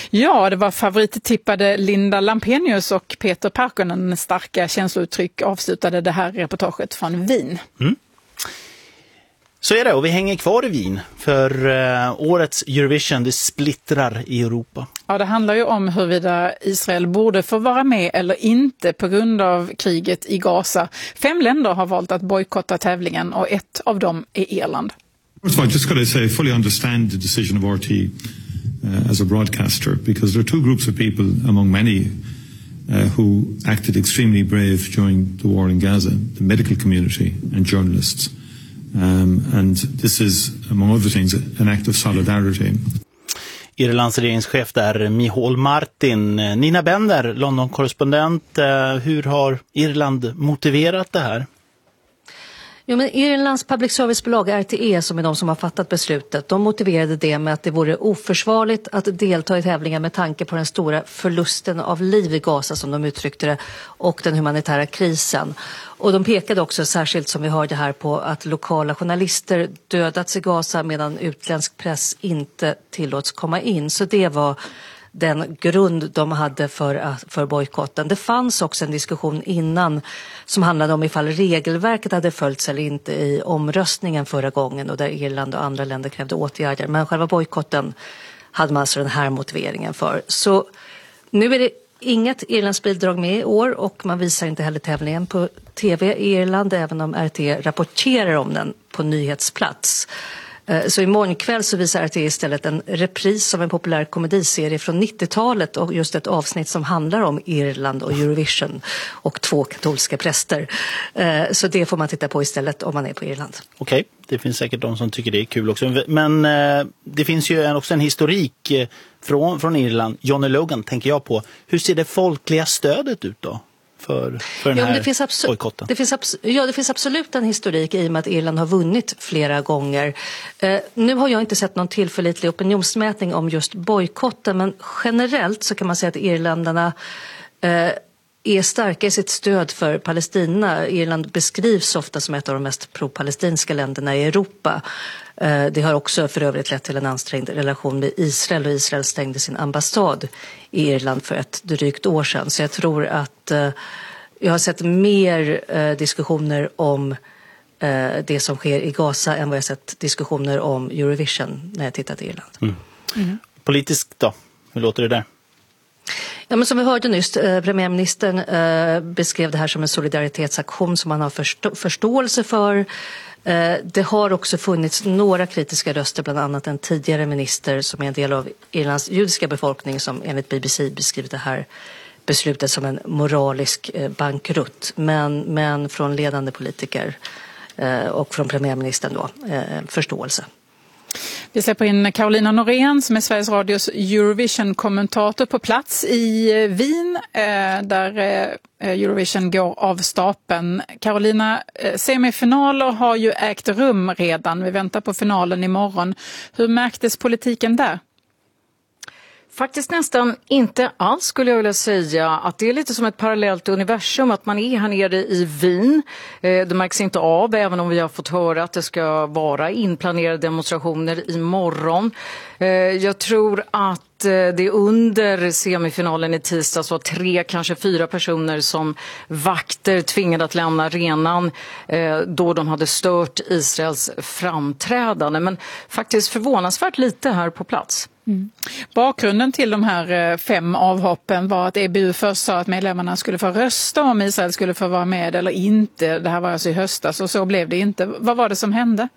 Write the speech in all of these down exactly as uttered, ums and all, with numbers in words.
Ja, det var favorittippade Linda Lampenius och Peter Parkkonen. Starka känslouttryck avslutade det här reportaget från Wien. Mm. Så är det, och vi hänger kvar i Wien för uh, årets Eurovision, det splittrar i Europa. Ja, det handlar ju om huruvida Israel borde få vara med eller inte på grund av kriget i Gaza. Fem länder har valt att bojkotta tävlingen och ett av dem är Irland. First of all, just got to say, I fully understand the decision of R T uh, as a broadcaster, because there are two groups of people among many uh, who acted extremely brave during the war in Gaza, the medical community and journalists. Um, and this is, among other things, an act of solidarity. Irlands regeringschef där, Micheál Martin. Nina Bender, London-korrespondent. Hur har Irland motiverat det här? Jo, men Irlands public service-bolag R T E, som är de som har fattat beslutet, de motiverade det med att det vore oförsvarligt att delta i tävlingen med tanke på den stora förlusten av liv i Gaza, som de uttryckte det, och den humanitära krisen. Och de pekade också särskilt, som vi hörde här, på att lokala journalister dödats i Gaza medan utländsk press inte tillåts komma in. Så det var den grund de hade för, för bojkotten. Det fanns också en diskussion innan som handlade om ifall regelverket hade följts eller inte i omröstningen förra gången, och där Irland och andra länder krävde åtgärder. Men själva bojkotten hade man alltså den här motiveringen för. Så nu är det inget Irlands bidrag med i år, och man visar inte heller tävlingen på tv i Irland, även om R T rapporterar om den på nyhetsplats. Så imorgon kväll så visar R T istället en repris av en populär komediserie från nittiotalet, och just ett avsnitt som handlar om Irland och Eurovision och två katolska präster. Så det får man titta på istället om man är på Irland. Okej, okay. Det finns säkert de som tycker det är kul också. Men det finns ju också en historik från, från Irland. Johnny Logan tänker jag på. Hur ser det folkliga stödet ut då? För, för den ja, här det finns abso- bojkotten. Det finns abs- ja, det finns absolut en historik i och med att Irland har vunnit flera gånger. Eh, nu har jag inte sett någon tillförlitlig opinionsmätning om just bojkotten, men generellt så kan man säga att irländarna eh, är starka i sitt stöd för Palestina. Irland beskrivs ofta som ett av de mest pro-palestinska länderna i Europa. Eh, det har också för övrigt lett till en ansträngd relation med Israel, och Israel stängde sin ambassad i Irland för ett drygt år sedan. Så jag tror att eh, jag har sett mer eh, diskussioner om eh, det som sker i Gaza än vad jag sett diskussioner om Eurovision när jag tittat i Irland. Mm. Mm. Politiskt då? Hur låter det där? Ja, men som vi hörde nyss, eh, premiärministern eh, beskrev det här som en solidaritetsaktion som man har förstå- förståelse för. Eh, det har också funnits några kritiska röster, bland annat en tidigare minister som är en del av Irlands judiska befolkning, som enligt B B C beskrivit det här beslutet som en moralisk eh, bankrutt. Men, men från ledande politiker eh, och från premiärministern då, eh, förståelse. Vi släpper in Carolina Norén som är Sveriges Radios Eurovision-kommentator på plats i Wien där Eurovision går av stapeln. Carolina, semifinaler har ju ägt rum redan. Vi väntar på finalen imorgon. Hur märktes politiken där? Faktiskt nästan inte alls, skulle jag vilja säga. Att det är lite som ett parallellt universum, att man är här nere i Wien. Det märks inte av, även om vi har fått höra att det ska vara inplanerade demonstrationer imorgon. Jag tror att det under semifinalen i tisdags var tre, kanske fyra personer som vakter tvingade att lämna arenan då de hade stört Israels framträdande. Men faktiskt förvånansvärt lite här på plats. Mm. Bakgrunden till de här fem avhoppen var att E B U först sa att medlemmarna skulle få rösta om Israel skulle få vara med eller inte. Det här var alltså i höstas, och så blev det inte. Vad var det som hände?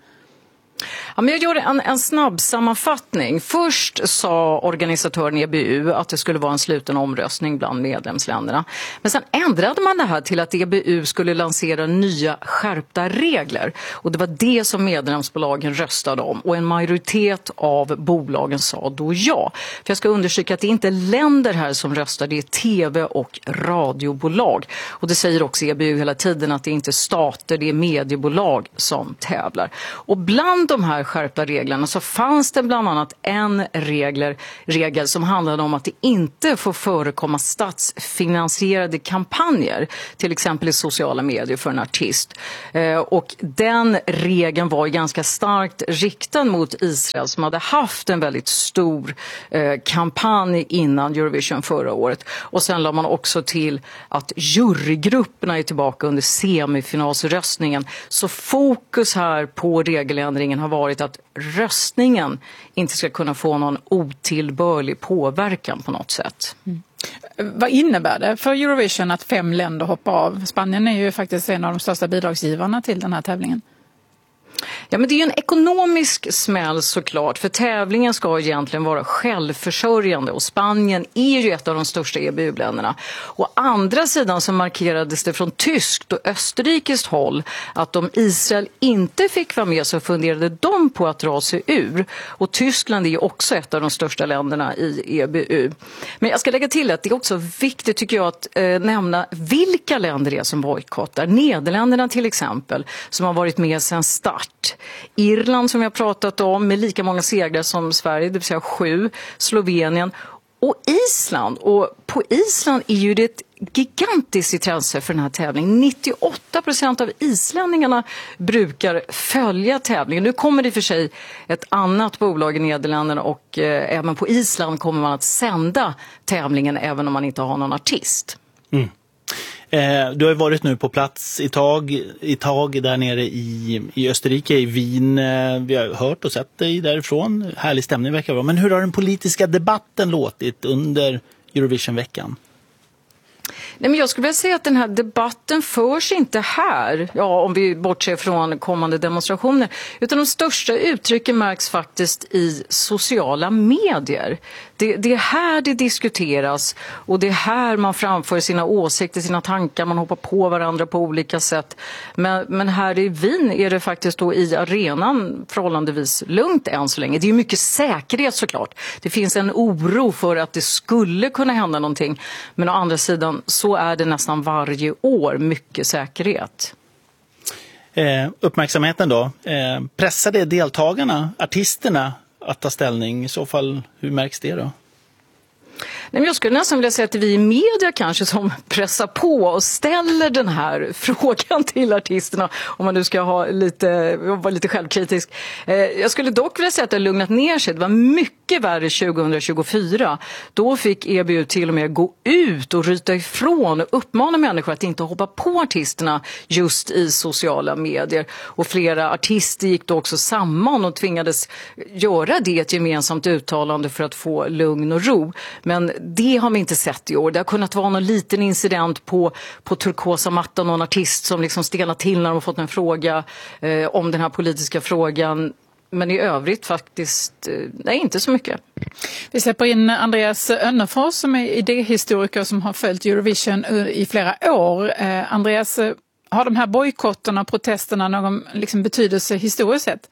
Ja, men jag gjorde en, en snabb sammanfattning. Först sa organisatören E B U att det skulle vara en sluten omröstning bland medlemsländerna. Men sen ändrade man det här till att E B U skulle lansera nya skärpta regler. Och det var det som medlemsbolagen röstade om. Och en majoritet av bolagen sa då ja. För jag ska undersöka att det inte är länder här som röstar, det är tv- och radiobolag. Och det säger också E B U hela tiden att det är inte stater, det är mediebolag som tävlar. Och bland de här skärpta reglerna så fanns det bland annat en regler, regel som handlade om att det inte får förekomma statsfinansierade kampanjer, till exempel i sociala medier för en artist. Eh, och den regeln var ganska starkt riktad mot Israel som hade haft en väldigt stor eh, kampanj innan Eurovision förra året. Och sen la man också till att jurygrupperna är tillbaka under semifinalsröstningen. Så fokus här på regeländringen har varit att röstningen inte ska kunna få någon otillbörlig påverkan på något sätt. Mm. Vad innebär det för Eurovision att fem länder hoppar av? Spanien är ju faktiskt en av de största bidragsgivarna till den här tävlingen. Ja, men det är ju en ekonomisk smäll såklart, för tävlingen ska egentligen vara självförsörjande och Spanien är ju ett av de största E B U-länderna. Å andra sidan så markerades det från tyskt och österrikiskt håll att om Israel inte fick vara med så funderade de på att dra sig ur. Och Tyskland är ju också ett av de största länderna i E B U. Men jag ska lägga till att det är också viktigt tycker jag att eh, nämna vilka länder det är som bojkottar. Nederländerna till exempel som har varit med sedan start. Irland som vi har pratat om med lika många segrar som Sverige, det vill säga sju, Slovenien och Island. Och på Island är ju det ett gigantiskt intresse för den här tävlingen. nittioåtta procent av islänningarna brukar följa tävlingen. Nu kommer det för sig ett annat bolag i Nederländerna och eh, även på Island kommer man att sända tävlingen även om man inte har någon artist. Mm. Eh, du har varit nu på plats i tag, i tag där nere i, i Österrike, i Wien. Eh, vi har hört och sett dig därifrån. Härlig stämning verkar vara. Men hur har den politiska debatten låtit under Eurovision-veckan? Nej, men jag skulle vilja säga att den här debatten förs inte här, ja, om vi bortser från kommande demonstrationer, utan de största uttrycken märks faktiskt i sociala medier. Det, det är här det diskuteras och det är här man framför sina åsikter, sina tankar, man hoppar på varandra på olika sätt. Men, men här i Wien är det faktiskt då i arenan förhållandevis lugnt än så länge. Det är mycket säkerhet såklart. Det finns en oro för att det skulle kunna hända någonting, men å andra sidan så är det nästan varje år mycket säkerhet. Eh, uppmärksamheten då. Eh, pressade deltagarna, artisterna att ta ställning? I så fall, hur märks det då? Nej, men jag skulle nästan vilja säga att vi i media kanske som pressar på och ställer den här frågan till artisterna, om man nu ska ha lite, vara lite självkritisk. Eh, jag skulle dock vilja säga att det har lugnat ner sig. Det var mycket värre tjugohundratjugofyra. Då fick E B U till och med gå ut och ryta ifrån och uppmana människor att inte hoppa på artisterna just i sociala medier. Och flera artister gick då också samman och tvingades göra det ett gemensamt uttalande för att få lugn och ro. Men det har vi inte sett i år. Det har kunnat vara någon liten incident på, på turkosa mattan, någon artist som liksom stelnar till när de har fått en fråga eh, om den här politiska frågan. Men i övrigt faktiskt, eh, nej, inte så mycket. Vi släpper in Andreas Önnefors som är idéhistoriker som har följt Eurovision i flera år. Eh, Andreas, har de här bojkotterna och protesterna någon liksom betydelse historiskt sett?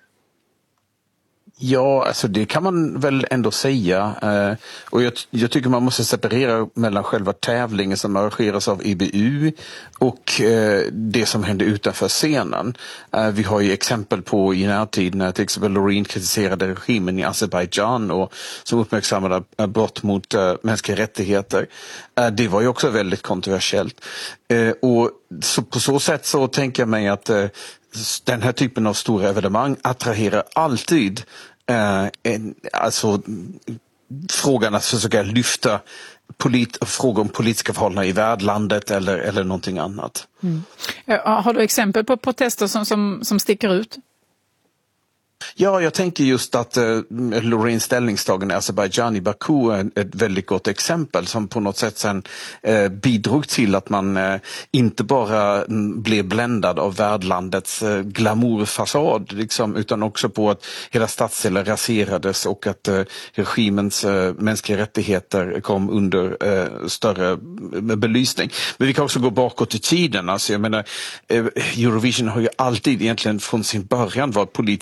Ja, alltså det kan man väl ändå säga. Eh, och jag, jag tycker man måste separera mellan själva tävlingen som arrangeras av E B U och eh, det som händer utanför scenen. Eh, vi har ju exempel på i närtid när till exempel Loreen kritiserade regimen i Azerbaijan och som uppmärksammade brott mot eh, mänskliga rättigheter. Eh, det var ju också väldigt kontroversiellt. Eh, och så, på så sätt så tänker jag mig att eh, den här typen av stora evenemang attraherar alltid eh, en, alltså frågan att försöka lyfta polit, frågor om politiska förhållanden i värdlandet eller, eller någonting annat. Mm. Har du exempel på protester som, som, som sticker ut? Ja, jag tänker just att eh, Loreens ställningstagande i Azerbaijan i Baku är ett väldigt gott exempel som på något sätt sen eh, bidrog till att man eh, inte bara m, blev bländad av värdlandets eh, glamourfasad liksom, utan också på att hela stadsdelar raserades och att eh, regimens eh, mänskliga rättigheter kom under eh, större belysning. Men vi kan också gå bakåt i tiden. Alltså, jag menar, eh, Eurovision har ju alltid egentligen från sin början varit politiskt laddad.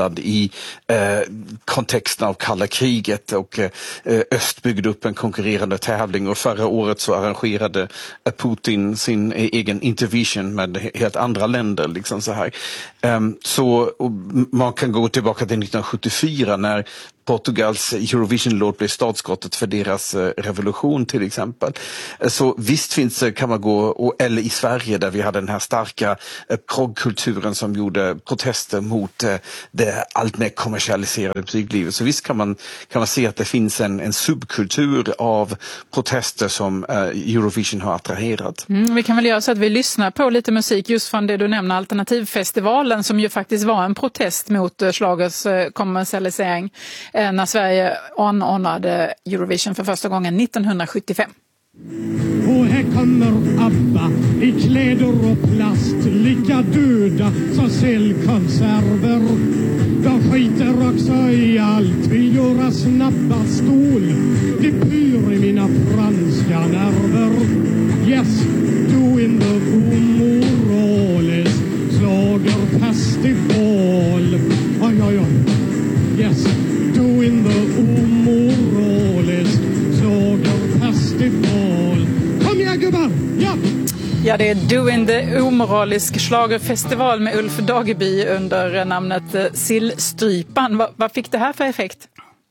inblandad i eh, kontexten av kalla kriget och eh, öst byggde upp en konkurrerande tävling och förra året så arrangerade Putin sin egen intervention med helt andra länder liksom så här. Um, så man kan gå tillbaka till nittonhundrasjuttiofyra när Portugals Eurovision-låt blev startskottet för deras eh, revolution till exempel. Eh, så visst finns det, kan man gå, och, eller i Sverige där vi hade den här starka eh, proggkulturen som gjorde protester mot eh, det allt mer kommersialiserade musiklivet. Så visst kan man, kan man se att det finns en, en subkultur av protester som eh, Eurovision har attraherat. Mm, vi kan väl göra så att vi lyssnar på lite musik just från det du nämner, Alternativfestivalen, som ju faktiskt var en protest mot eh, schlagers eh, kommersialisering när Sverige anordnade Eurovision för första gången nittonhundrasjuttiofem. Och här kommer ABBA i kläder och plast, lika döda som cellkonserver. De skiter också i allt, vill göra snabba stål. Det pyr i mina franska nerver. Yes, doing the omoralisk schlagerfestival. Oj, oj, oj. Yes, doing the omoralisk schlagerfestival. Kom igen gubbar, ja! Ja, det är Doing the omoralisk schlagerfestival med Ulf Dageby under namnet Sillstrypan. Vad, vad fick det här för effekt?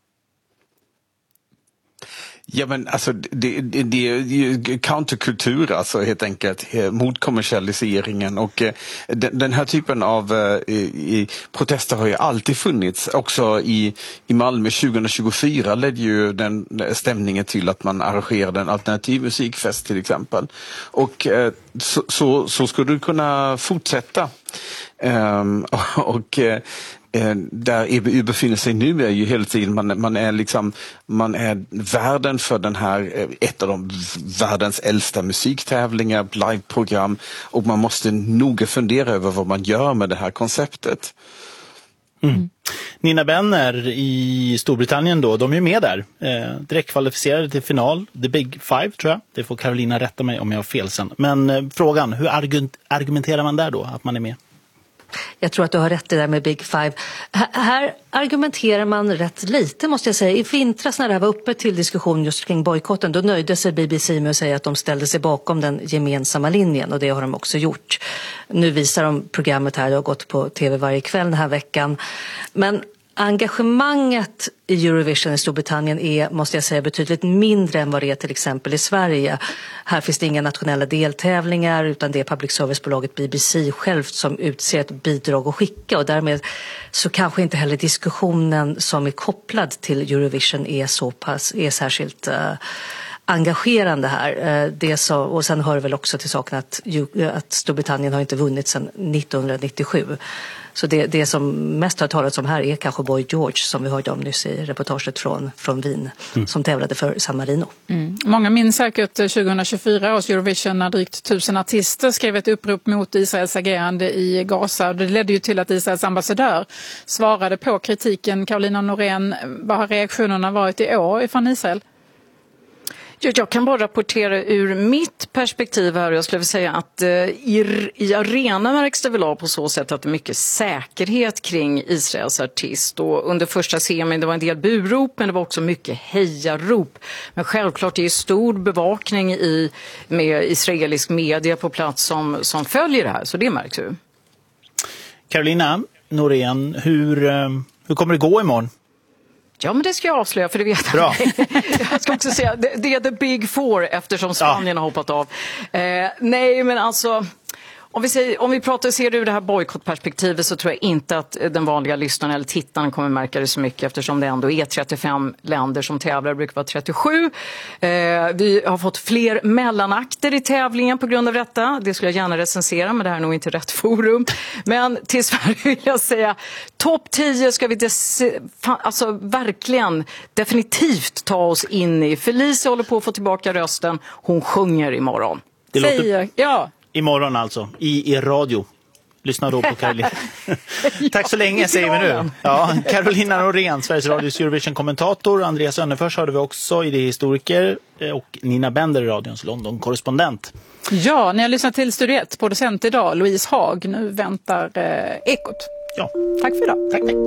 Ja men alltså det, det, det är ju counterkultur alltså helt enkelt mot kommersialiseringen och eh, den, den här typen av eh, i, protester har ju alltid funnits. Också i, i Malmö tjugohundratjugofyra ledde ju den stämningen till att man arrangerade en alternativ musikfest till exempel. Och eh, så, så, så skulle du kunna fortsätta. Um, och eh, där E B U befinner sig nu är ju hela tiden man, man är liksom man är värden för den här ett av de världens äldsta musiktävlingar, liveprogram, och man måste noga fundera över vad man gör med det här konceptet. Mm. Nina Benner i Storbritannien då, de är ju med där. Eh, direkt kvalificerade till final, The Big Five tror jag. Det får Carolina rätta mig om jag har fel sen. Men eh, frågan, hur argument- argumenterar man där då att man är med? Jag tror att du har rätt i det där med Big Five. H- här argumenterar man rätt lite måste jag säga. I vintras när det här var uppe till diskussion just kring bojkotten, då nöjde sig B B C med att säga att de ställde sig bakom den gemensamma linjen, och det har de också gjort. Nu visar de programmet här, det har gått på tv varje kväll den här veckan. Men engagemanget i Eurovision i Storbritannien är, måste jag säga, betydligt mindre än vad det är till exempel i Sverige. Här finns det inga nationella deltävlingar, utan det är public service-bolaget B B C självt som utser ett bidrag att skicka, och därmed så kanske inte heller diskussionen som är kopplad till Eurovision är så pass, är särskilt uh, engagerande här. Uh, det så, och sen hör det väl också till saken att, att Storbritannien har inte vunnit sedan nittonhundranittiosju. Så det, det som mest har talats om här är kanske Boy George, som vi hörde om nyss i reportaget från, från Wien, mm. som tävlade för San Marino. Mm. Många minns säkert tjugohundratjugofyra års Eurovision när drygt tusen artister skrev ett upprop mot Israels agerande i Gaza. Det ledde ju till att Israels ambassadör svarade på kritiken. Carolina Norén, vad har reaktionerna varit i år från Israel? Jag kan bara rapportera ur mitt perspektiv här. Jag skulle säga att i, i arenan märks det väl av på så sätt att det är mycket säkerhet kring Israels artist. Och under första semin det var en del burop, men det var också mycket hejarop. Men självklart är det stor bevakning i, med israelisk media på plats som, som följer det här. Så det märks ju. Carolina Norén, hur, hur kommer det gå imorgon? Ja, men det ska jag avslöja, för det vet jag. Bra. Jag ska också säga, det, det är the big four eftersom Spanien ja. har hoppat av. Eh, nej, men alltså... Om vi, säger, om vi pratar ser ur det här bojkottperspektivet, så tror jag inte att den vanliga lyssnaren eller tittaren kommer märka det så mycket, eftersom det ändå är trettiofem länder som tävlar, det brukar vara trettiosju. Eh, vi har fått fler mellanakter i tävlingen på grund av detta. Det skulle jag gärna recensera, men det här är nog inte rätt forum. Men till Sverige vill jag säga, topp tio ska vi des- alltså verkligen definitivt ta oss in i. Felicia håller på att få tillbaka rösten. Hon sjunger imorgon. Det låter... Säger, ja. Imorgon alltså, i er radio. Lyssna då på Carolina. Tack så länge säger vi nu. Ja, Carolina Norén, Sveriges Radios Eurovision-kommentator. Andreas Önnerfors hörde vi också, idéhistoriker. Och Nina Bender, radions London-korrespondent. Ja, ni har lyssnat till Studio ett, producent idag, Louise Haag. Nu väntar eh, Ekot. Ja. Tack för idag. Tack, tack.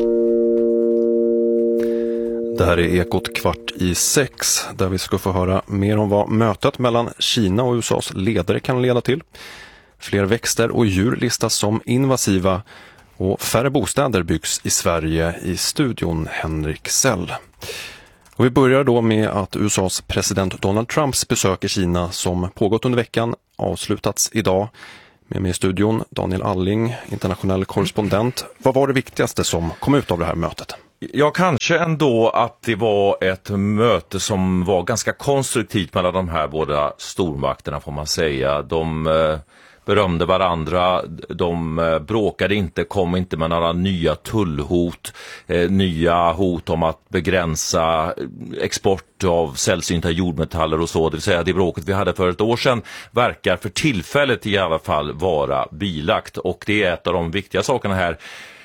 Det här är Ekot kvart i sex där vi ska få höra mer om vad mötet mellan Kina och U S A:s ledare kan leda till. Fler växter och djur listas som invasiva och färre bostäder byggs i Sverige. I studion Henrik Sell. Och vi börjar då med att U S A:s president Donald Trumps besök i Kina som pågått under veckan avslutats idag. Med mig i studion Daniel Alling, internationell korrespondent. Vad var det viktigaste som kom ut av det här mötet? Ja, kanske ändå att det var ett möte som var ganska konstruktivt mellan de här båda stormakterna får man säga. De eh, berömde varandra, de eh, bråkade inte, kom inte med några nya tullhot, eh, nya hot om att begränsa export av sällsynta jordmetaller och så. Det vill säga det bråket vi hade för ett år sedan verkar för tillfället i alla fall vara bilagt. Och det är ett av de viktiga sakerna här.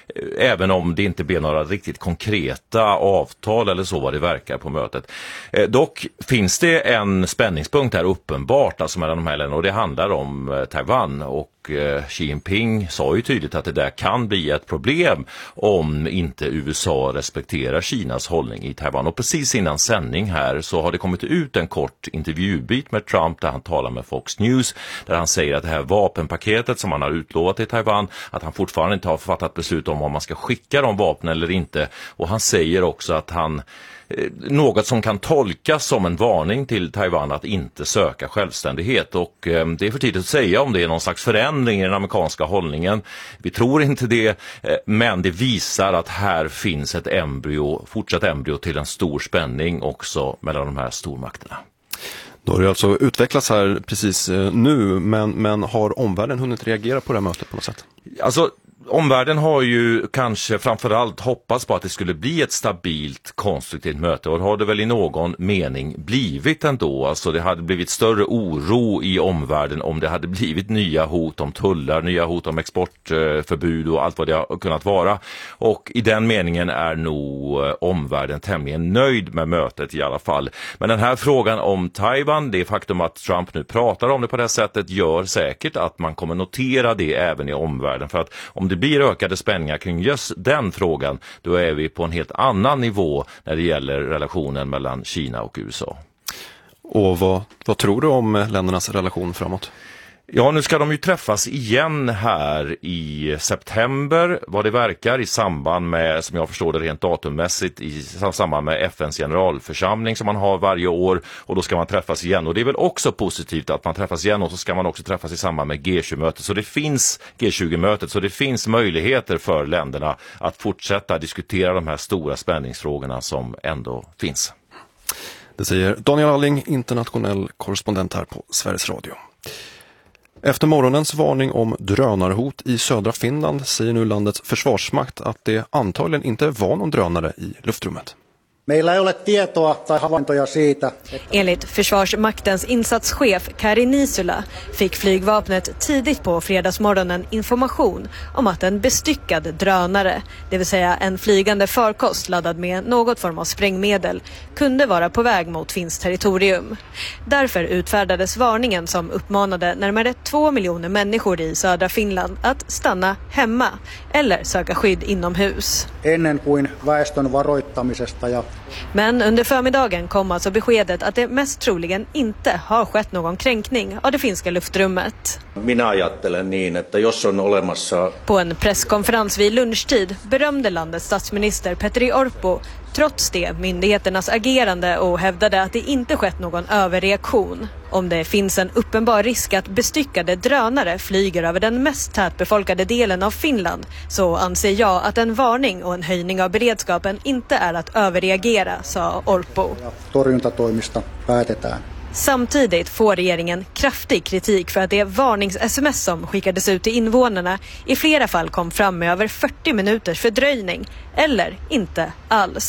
Även om det inte blir några riktigt konkreta avtal eller så vad det verkar på mötet. Eh, dock finns det en spänningspunkt här uppenbart alltså mellan de här länderna och det handlar om eh, Taiwan och eh, Xi Jinping sa ju tydligt att det där kan bli ett problem om inte U S A respekterar Kinas hållning i Taiwan. Och precis innan sändning här så har det kommit ut en kort intervjubit med Trump där han talar med Fox News där han säger att det här vapenpaketet som han har utlovat till Taiwan att han fortfarande inte har fattat beslut om om man ska skicka de vapen eller inte. Och han säger också att han eh, något som kan tolkas som en varning till Taiwan att inte söka självständighet. Och eh, det är för tidigt att säga om det är någon slags förändring i den amerikanska hållningen. Vi tror inte det, eh, men det visar att här finns ett embryo, fortsatt embryo till en stor spänning också mellan de här stormakterna. Då har det alltså utvecklats här precis eh, nu, men, men har omvärlden hunnit reagera på det här mötet på något sätt? Alltså omvärlden har ju kanske framförallt hoppats på att det skulle bli ett stabilt, konstruktivt möte och har det väl i någon mening blivit ändå. Alltså det hade blivit större oro i omvärlden om det hade blivit nya hot om tullar, nya hot om exportförbud och allt vad det har kunnat vara. Och i den meningen är nog omvärlden tämligen nöjd med mötet i alla fall. Men den här frågan om Taiwan, det faktum att Trump nu pratar om det på det här sättet gör säkert att man kommer notera det även i omvärlden. För att om det blir ökade spänningar kring just den frågan, då är vi på en helt annan nivå när det gäller relationen mellan Kina och U S A. Och vad, vad tror du om ländernas relation framåt? Ja, nu ska de ju träffas igen här i september, vad det verkar, i samband med, som jag förstår det rent datummässigt, i samband med F N:s generalförsamling som man har varje år, och då ska man träffas igen. Och det är väl också positivt att man träffas igen, och så ska man också träffas i samband med G tjugo-mötet. Så det finns G tjugo-mötet, så det finns möjligheter för länderna att fortsätta diskutera de här stora spänningsfrågorna som ändå finns. Det säger Daniel Alling, internationell korrespondent här på Sveriges Radio. Efter morgonens varning om drönarhot i södra Finland säger nu landets försvarsmakt att det antagligen inte var någon drönare i luftrummet. Meillä ei ole tietoa tai havaintoja siitä. Enligt Försvarsmaktens insatschef Kari Nisula fick flygvapnet tidigt på fredagsmorgonen information om att en bestyckad drönare, det vill säga en flygande farkost laddad med något form av sprängmedel, kunde vara på väg mot finskt territorium. Därför utfärdades varningen som uppmanade närmare två miljoner människor i södra Finland att stanna hemma eller söka skydd inomhus. Ennen kuin väestön varoittamisesta ja Men under förmiddagen kom alltså beskedet att det mest troligen inte har skett någon kränkning av det finska luftrummet. Minä ajattelen niin, että jos on olemassa... På en presskonferens vid lunchtid berömde landets statsminister Petteri Orpo trots det myndigheternas agerande och hävdade att det inte skett någon överreaktion. Om det finns en uppenbar risk att bestyckade drönare flyger över den mest tätbefolkade delen av Finland, så anser jag att en varning och en höjning av beredskapen inte är att överreagera, sa Orpo. Torjuntatoimista päätetään. Samtidigt får regeringen kraftig kritik för att det varnings-sms som skickades ut till invånarna i flera fall kom fram med över fyrtio minuters fördröjning, eller inte alls.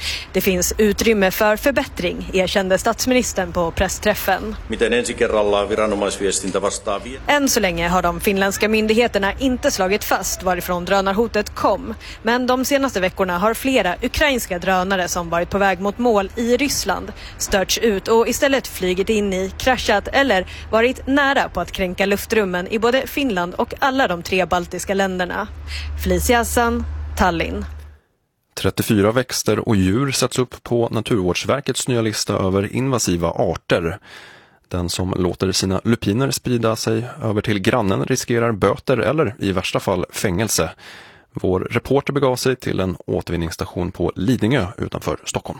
Det finns utrymme för förbättring, erkände statsministern på pressträffen. Miten ensi kerralla viranomaisviestintä vastaavia? Än så länge har de finländska myndigheterna inte slagit fast varifrån drönarhotet kom. Men de senaste veckorna har flera ukrainska drönare som varit på väg mot mål i Ryssland störts ut och istället flygit in i, kraschat eller varit nära på att kränka luftrummen i både Finland och alla de tre baltiska länderna. Felicia Hassan, Tallinn. trettiofyra växter och djur sätts upp på Naturvårdsverkets nya lista över invasiva arter. Den som låter sina lupiner sprida sig över till grannen riskerar böter eller i värsta fall fängelse. Vår reporter begav sig till en återvinningsstation på Lidingö utanför Stockholm.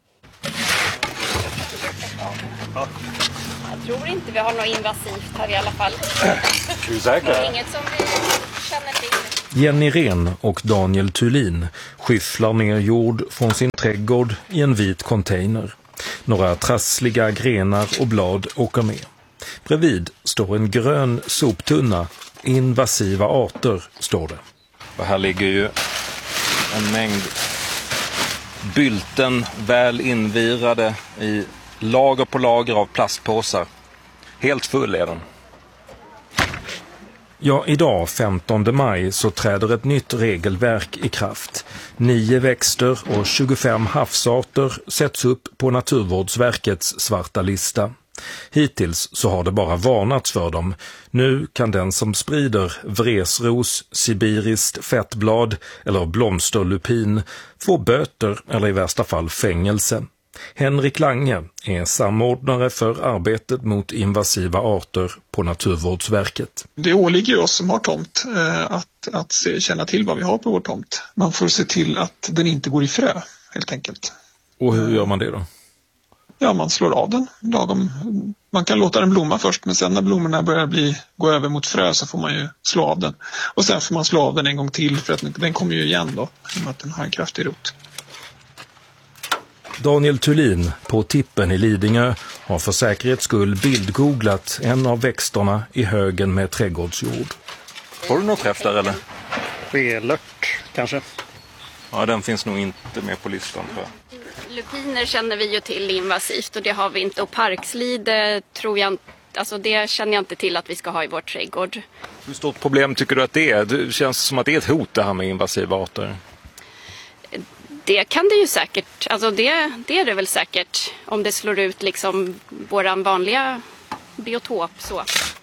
Jag tror inte vi har något invasivt här i alla fall. Är du säker? Det är inget som vi känner till. Jenny Ren och Daniel Thulin skyfflar ner jord från sin trädgård i en vit container. Några trassliga grenar och blad åker med. Bredvid står en grön soptunna. Invasiva arter, står det. Och här ligger ju en mängd bylten väl invirade i lager på lager av plastpåsar. Helt full är den. Ja, idag femtonde maj så träder ett nytt regelverk i kraft. Nio växter och tjugofem havsarter sätts upp på Naturvårdsverkets svarta lista. Hittills så har det bara varnats för dem. Nu kan den som sprider vresros, sibiriskt fettblad eller blomsterlupin få böter eller i värsta fall fängelse. Henrik Lange är samordnare för arbetet mot invasiva arter på Naturvårdsverket. Det åligger oss som har tomt att, att se, känna till vad vi har på vår tomt. Man får se till att den inte går i frö, helt enkelt. Och hur gör man det då? Ja, man slår av den lagom. Man kan låta den blomma först, men sen när blommorna börjar bli, gå över mot frö så får man ju slå av den. Och sen får man slå av den en gång till för att den kommer ju igen då, i och med att den har en kraftig rot. Daniel Thulin på Tippen i Lidingö har för säkerhets skull bildgooglat en av växterna i högen med trädgårdsjord. Har du något träff där eller? Skelört kanske. Ja, den finns nog inte med på listan för. Lupiner känner vi ju till invasivt och det har vi inte. Och parkslid tror jag, alltså det känner jag inte till att vi ska ha i vår trädgård. Hur stort problem tycker du att det är? Det känns som att det är ett hot det här med invasiva arter. Det kan det ju säkert, alltså det, det är det väl säkert om det slår ut liksom våran vanliga biotop så.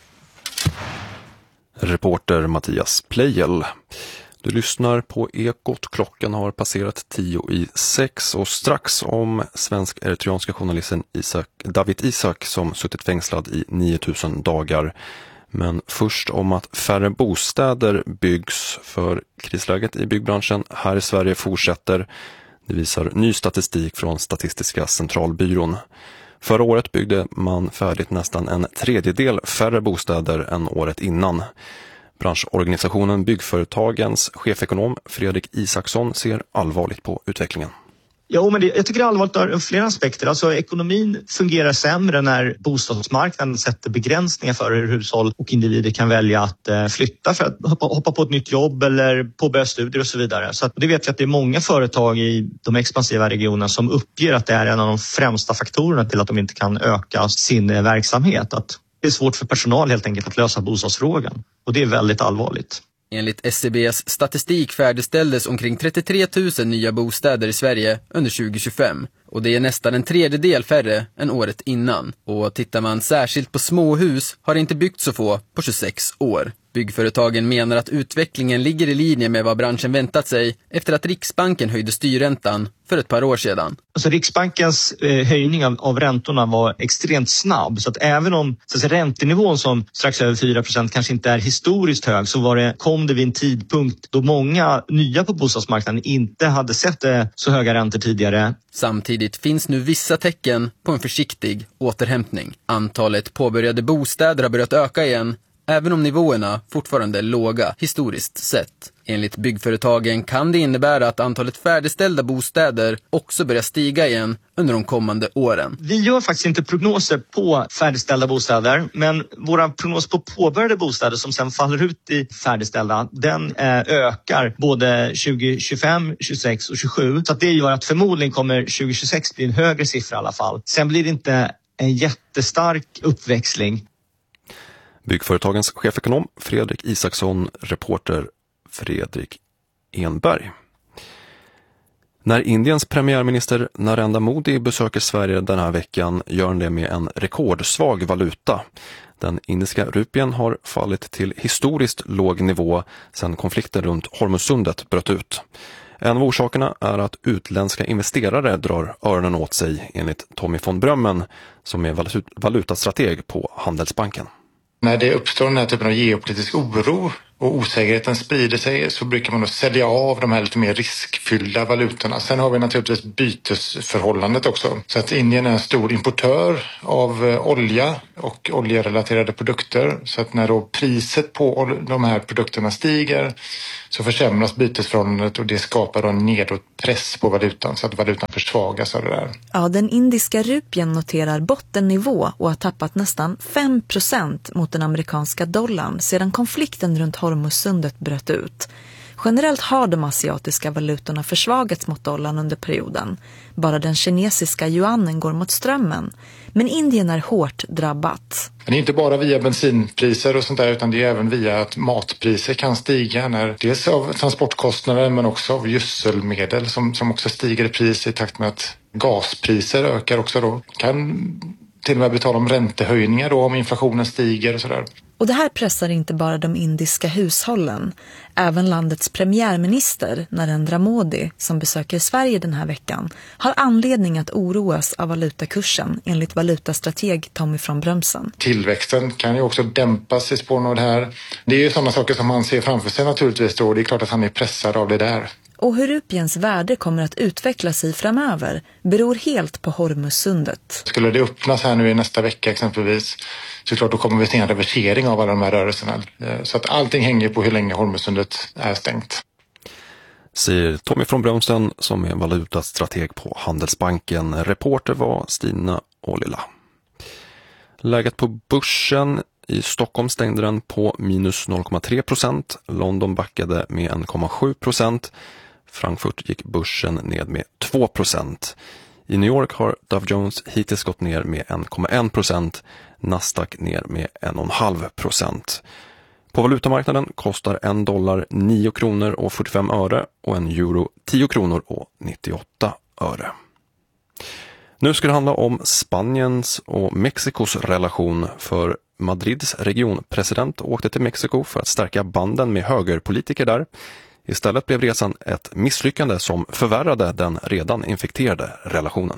Reporter Mattias Plejel. Du lyssnar på Ekot. Klockan har passerat tio i sex och strax om svensk-eritreanska journalisten Isak, David Isak som suttit fängslad i niotusen dagar. Men först om att färre bostäder byggs, för krisläget i byggbranschen här i Sverige fortsätter. Det visar ny statistik från Statistiska centralbyrån. Förra året byggde man färdigt nästan en tredjedel färre bostäder än året innan. Branschorganisationen Byggföretagens chefekonom Fredrik Isaksson ser allvarligt på utvecklingen. Ja, men det, jag tycker det är allvarligt ur flera aspekter. Alltså, ekonomin fungerar sämre när bostadsmarknaden sätter begränsningar för hur hushåll och individer kan välja att eh, flytta för att hoppa, hoppa på ett nytt jobb eller påbörja studier och så vidare. Så att, det vet vi att det är många företag i de expansiva regionerna som uppger att det är en av de främsta faktorerna till att de inte kan öka sin eh, verksamhet. Att det är svårt för personal helt enkelt att lösa bostadsfrågan och det är väldigt allvarligt. Enligt S C B:s statistik färdigställdes omkring trettiotre tusen nya bostäder i Sverige under tjugo tjugofem. Och det är nästan en tredjedel färre än året innan. Och tittar man särskilt på småhus har det inte byggt så få på tjugosex år. Byggföretagen menar att utvecklingen ligger i linje med vad branschen väntat sig efter att Riksbanken höjde styrräntan för ett par år sedan. Alltså Riksbankens eh, höjning av, av räntorna var extremt snabb, så att även om så att säga, räntenivån som strax över fyra procent kanske inte är historiskt hög, så var det, kom det vid en tidpunkt då många nya på bostadsmarknaden inte hade sett eh, så höga räntor tidigare. Samtidigt finns nu vissa tecken på en försiktig återhämtning. Antalet påbörjade bostäder har börjat öka igen, även om nivåerna fortfarande är låga historiskt sett. Enligt byggföretagen kan det innebära att antalet färdigställda bostäder också börjar stiga igen under de kommande åren. Vi gör faktiskt inte prognoser på färdigställda bostäder, men våra prognos på påbörjade bostäder som sen faller ut i färdigställda, den eh, ökar både tjugo tjugofem, tjugosex och tjugosju. Så att det gör att förmodligen kommer tjugo tjugosex bli en högre siffra i alla fall. Sen blir det inte en jättestark uppväxling. Byggföretagens chefekonom Fredrik Isaksson, reporter Fredrik Enberg. När Indiens premiärminister Narendra Modi besöker Sverige den här veckan gör han det med en rekordsvag valuta. Den indiska rupien har fallit till historiskt låg nivå sedan konflikten runt Hormuzsundet bröt ut. En av orsakerna är att utländska investerare drar öronen åt sig, enligt Tommy von Brömmen som är valutastrateg på Handelsbanken. När det uppstår den här typen av geopolitisk oro och osäkerheten sprider sig så brukar man då sälja av de här lite mer riskfyllda valutorna. Sen har vi naturligtvis bytesförhållandet också. Så att Indien är en stor importör av olja och oljerelaterade produkter. Så att när då priset på de här produkterna stiger så försämras bytesförhållandet och det skapar då en nedåtpress på valutan så att valutan försvagas av det där. Ja, den indiska rupien noterar bottennivå och har tappat nästan fem procent mot den amerikanska dollarn sedan konflikten runt Hormuzsundet bröt ut. Generellt har de asiatiska valutorna försvagats mot dollarn under perioden. Bara den kinesiska yuanen går mot strömmen. Men Indien är hårt drabbat. Men det är inte bara via bensinpriser och sånt där utan det är även via att matpriser kan stiga. När, dels av transportkostnader men också av gödselmedel som, som också stiger i pris i takt med att gaspriser ökar också då. Kan till och med betala om räntehöjningar då om inflationen stiger och sådär. Och det här pressar inte bara de indiska hushållen. Även landets premiärminister Narendra Modi, som besöker Sverige den här veckan, har anledning att oroas av valutakursen, enligt valutastrateg Tommy von Brömsen. Tillväxten kan ju också dämpas i spåren av det här. Det är ju sådana saker som han ser framför sig naturligtvis då. Det är klart att han är pressad av det där. Och hur rupiens värde kommer att utveckla sig framöver beror helt på Hormuzsundet. Skulle det öppnas här nu i nästa vecka exempelvis så klart då kommer vi se en reversering av alla de här rörelserna. Så att allting hänger på hur länge Hormuzsundet är stängt. Säger Tommy von Brömsen som är valutastrateg på Handelsbanken. Reporter var Stina Ålila. Läget på börsen i Stockholm stängde den på minus noll komma tre procent. London backade med en komma sju procent. Frankfurt gick börsen ned med två procent. I New York har Dow Jones hittills gått ner med en komma en procent. Nasdaq ner med en komma fem procent. På valutamarknaden kostar en dollar nio kronor och fyrtiofem öre och en euro tio kronor och nittioåtta öre. Nu ska det handla om Spaniens och Mexikos relation, för Madrids regionpresident åkte till Mexiko för att stärka banden med högerpolitiker där. Istället blev resan ett misslyckande som förvärrade den redan infekterade relationen.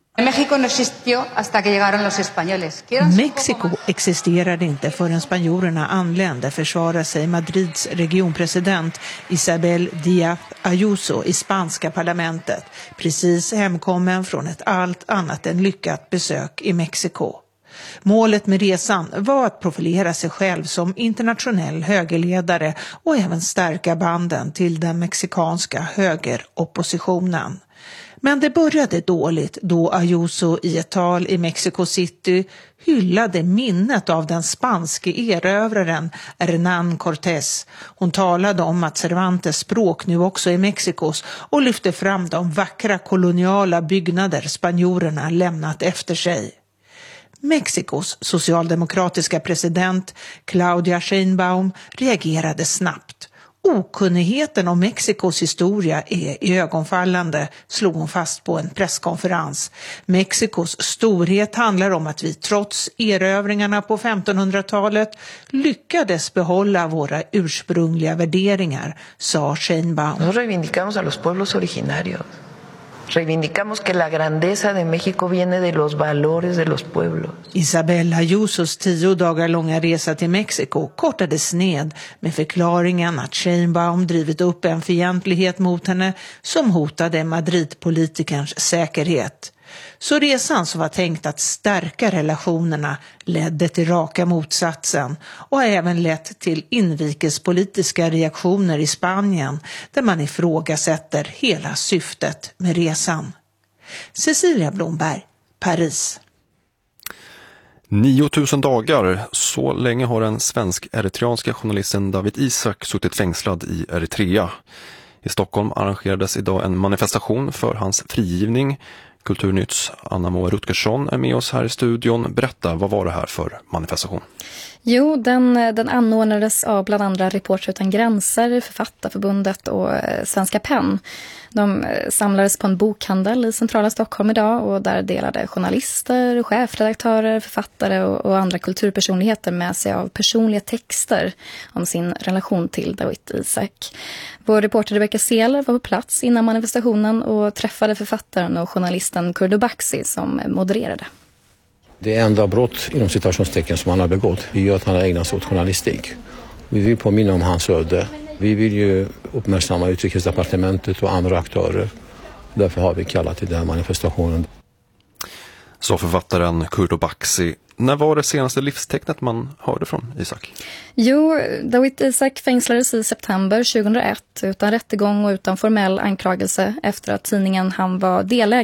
Mexiko existerade inte förrän spanjorerna anlände, försvarar sig Madrids regionpresident Isabel Díaz Ayuso i spanska parlamentet, precis hemkommen från ett allt annat än lyckat besök i Mexiko. Målet med resan var att profilera sig själv som internationell högerledare och även stärka banden till den mexikanska högeroppositionen. Men det började dåligt då Ayuso i ett tal i Mexico City hyllade minnet av den spanske erövraren Hernán Cortés. Hon talade om att Cervantes språk nu också är Mexikos och lyfte fram de vackra koloniala byggnader spanjorerna lämnat efter sig. Mexikos socialdemokratiska president Claudia Sheinbaum reagerade snabbt. Okunnigheten om Mexikos historia är ögonfallande, slog hon fast på en presskonferens. Mexikos storhet handlar om att vi trots erövringarna på femtonhundratalet lyckades behålla våra ursprungliga värderingar, sa Sheinbaum. Nos reivindicamos a los pueblos originarios. Reivindicamos que la grandeza de México viene de los valores de los pueblos. Isabel Ayusos tio dagar långa resa till Mexiko kortades ned med förklaringen att Sheinbaum drivit upp en fientlighet mot henne som hotade Madridpolitikerns säkerhet. Så resan som var tänkt att stärka relationerna ledde till raka motsatsen och har även lett till inrikespolitiska reaktioner i Spanien där man ifrågasätter hela syftet med resan. Cecilia Blomberg, Paris. nio tusen dagar, så länge har den svensk-eritreanska journalisten Dawit Isaak suttit fängslad i Eritrea. I Stockholm arrangerades idag en manifestation för hans frigivning. Kulturnytts Anna Moa Rutgersson är med oss här i studion. Berätta, vad var det här för manifestation? Jo, den, den anordnades av bland andra Reportrar utan gränser, Författarförbundet och Svenska Penn. De samlades på en bokhandel i centrala Stockholm idag och där delade journalister, chefredaktörer, författare och, och andra kulturpersonligheter med sig av personliga texter om sin relation till Dawit Isaak. Vår reporter Rebecca Seeler var på plats innan manifestationen och träffade författaren och journalisten Kurdo Baxi som modererade. Det enda brott inom citationstecken som han har begått är ju att han har ägnat sig åt journalistik. Vi vill påminna om hans öde. Vi vill ju uppmärksamma Utrikesdepartementet och andra aktörer. Därför har vi kallat till den här manifestationen. Så författaren Kurdo Baxi. När var det senaste livstecknet man hörde från Isaak? Jo, Dawit Isaak fängslades i september tjugohundraett utan rättegång och utan formell anklagelse efter att tidningen han var delägare